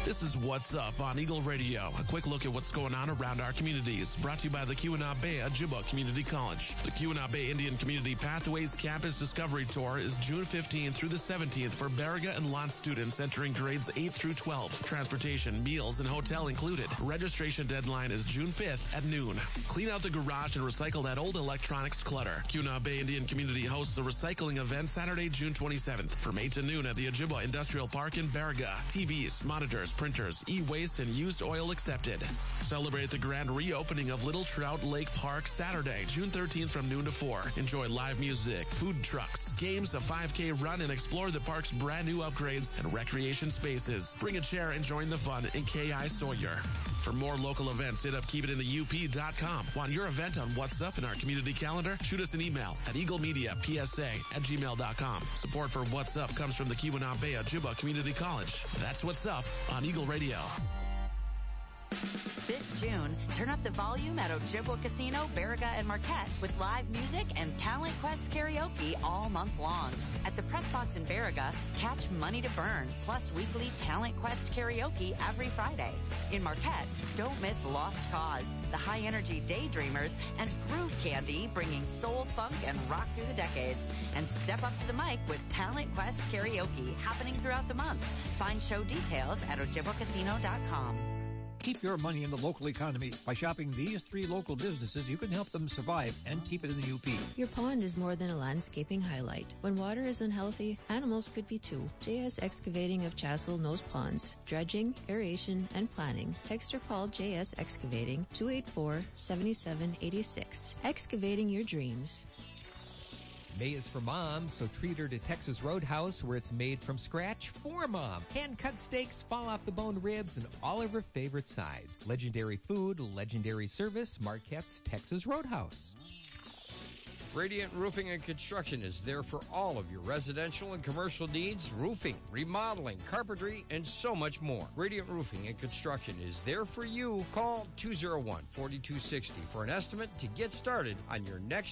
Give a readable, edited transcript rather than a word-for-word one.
This is What's Up on Eagle Radio. A quick look at what's going on around our communities. Brought to you by the Keweenaw Ojibwa Community College. The Keweenaw Indian Community Pathways Campus Discovery Tour is June 15th through the 17th for Baraga and Lont students entering grades 8 through 12. Transportation, meals, and hotel included. Registration deadline is June 5th at noon. Clean out the garage and recycle that old electronics clutter. Keweenaw Indian Community hosts a recycling event Saturday, June 27th from 8 to noon at the Ojibwa Industrial Park in Baraga. TVs, monitors, printers, e-waste, and used oil accepted. Celebrate the grand reopening of Little Trout Lake Park Saturday, June 13th from noon to 4. Enjoy live music, food trucks, games, a 5K run, and explore the park's brand new upgrades and recreation spaces. Bring a chair and join the fun in K.I. Sawyer. For more local events, hit up keepitinthe.up.com. Want your event on What's Up in our community calendar? Shoot us an email at eaglemediapsa@gmail.com. Support for What's Up comes from the Keweenaw Ojibwa Community College. That's What's Up on Eagle Radio. This June, turn up the volume at Ojibwa Casino, Baraga, and Marquette with live music and Talent Quest karaoke all month long. At the Press Box in Baraga, catch Money to Burn, plus weekly Talent Quest karaoke every Friday. In Marquette, don't miss Lost Cause, the high-energy Daydreamers, and Groove Candy, bringing soul, funk, and rock through the decades. And step up to the mic with Talent Quest karaoke happening throughout the month. Find show details at ojibwacasino.com. Keep your money in the local economy. By shopping these 3 local businesses, you can help them survive and keep it in the UP. Your pond is more than a landscaping highlight. When water is unhealthy, animals could be too. JS Excavating of Chassel knows ponds, dredging, aeration, and planning. Text or call JS Excavating 284-7786. Excavating your dreams. May is for Mom, so treat her to Texas Roadhouse, where it's made from scratch for Mom. Hand-cut steaks, fall-off-the-bone ribs, and all of her favorite sides. Legendary food, legendary service, Marquette's Texas Roadhouse. Radiant Roofing and Construction is there for all of your residential and commercial needs, roofing, remodeling, carpentry, and so much more. Radiant Roofing and Construction is there for you. Call 201-4260 for an estimate to get started on your next